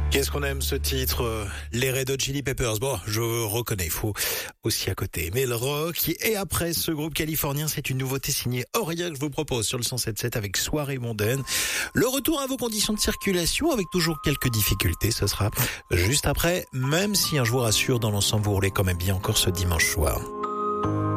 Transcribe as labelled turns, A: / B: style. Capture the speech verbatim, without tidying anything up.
A: Qu'est-ce qu'on aime ce titre, euh, les Red Hot Chili Peppers. Bon, je reconnais, il faut aussi à côté. Mais le rock, et après ce groupe californien, c'est une nouveauté signée Auria que je vous propose sur le cent sept sept avec Soirée mondaine. Le retour à vos conditions de circulation avec toujours quelques difficultés, ce sera juste après, même si un je vous rassure, dans l'ensemble vous roulez quand même bien encore ce dimanche soir.